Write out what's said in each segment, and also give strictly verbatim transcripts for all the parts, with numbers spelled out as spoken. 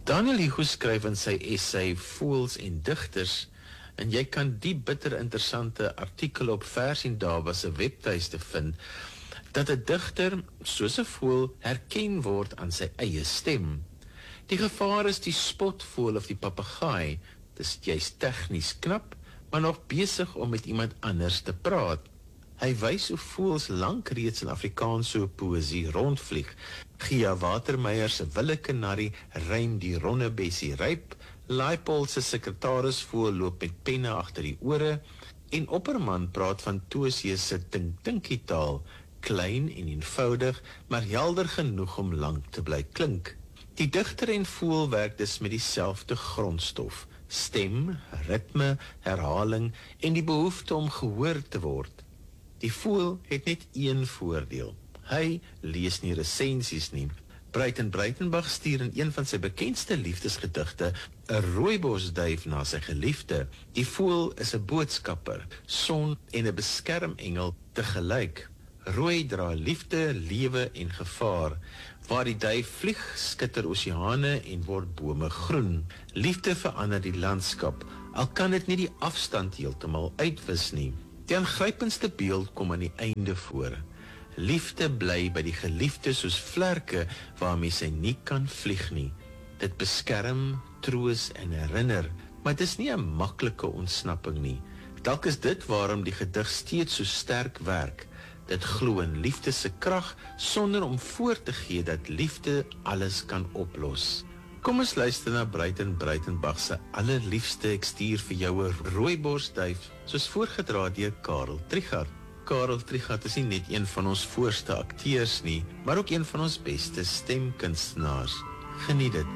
Daniel Hugo skryf in sy essay Voëls en Digters, en jy kan die bitter interessante artikel op Vers en Daba se webtuiste vind, dat 'n digter, soos 'n voël, herken word aan sy eie stem. Die gevaar is die spotvoël of die papegaai. Dis juist tegnies knap, maar nog besig om met iemand anders te praat. Hy wys hoe voëls lank reeds in Afrikaanse poësie rondvlieg. Gia Watermeyer se Willekanarie rym die ronnebessie ryp, Laipold se sekretarisvoël loop met penne agter die ore, en Opperman praat van Toosius se dink-dinkie-taal, klein en eenvoudig, maar helder genoeg om lank te bly klink. Die digter en voël werk dus met dieselfde grondstof, stem, ritme, herhaling en die behoefte om gehoor te word. Die voël het net een voordeel. Hy lees nie resensies nie. Breiten Breitenbach stuur in een van sy bekendste liefdesgedigte 'n rooibosduif na sy geliefde. Die voël is 'n boodskapper, son en 'n beskermengel tegelyk. Rooi dra liefde, lewe en gevaar. Waar die duif vlieg, skitter oseane en word bome groen. Liefde verander die landskap, al kan dit nie die afstand heeltemal uitwis nie. Die aangrypendste beeld kom aan die einde voor. Liefde bly by die geliefde soos vlerke waarmee sy nie kan vlieg nie. Dit beskerm, troos en herinner, maar dit is nie 'n maklike ontsnapping nie. Dalk is dit waarom die gedig steeds so sterk werk. Dit glo in liefde se krag sonder om voor te gee dat liefde alles kan oplos. Kom ons luister na Breiten Breitenbach se allerliefste Ek stuur vir jou 'n rooibosduif, soos voorgedra deur Karel Trichardt. Karel Trichardt is nie net een van ons voorste akteurs nie, maar ook een van ons beste stemkunstenaars. Geniet dit.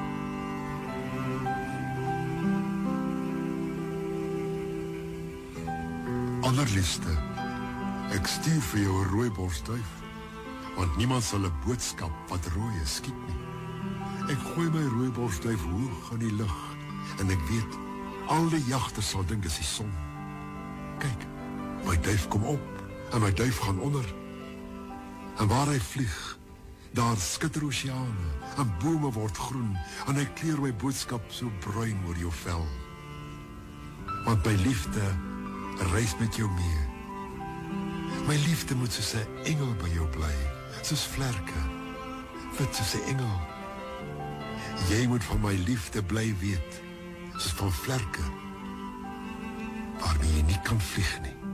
Allerliefste, ek stuur vir jou 'n rooibosduif, want niemand sal 'n boodskap wat rooi is skiet nie. Ek gooi my rooibosduif hoog in die lug, en ek weet, al die jagters sal dink dis die son. Kyk, my duif kom op, en my duif gaan onder. En waar hy vlieg, daar skitter oseane, en bome word groen, en hy kleur my boodskap so bruin oor jou vel. Want my liefde reis met jou mee. My liefde moet soos 'n engel by jou bly, soos vlerke, wit soos 'n engel. Jy moet van my liefde bly weet, soos van vlerke, waarmee jy nie kan vlieg nie.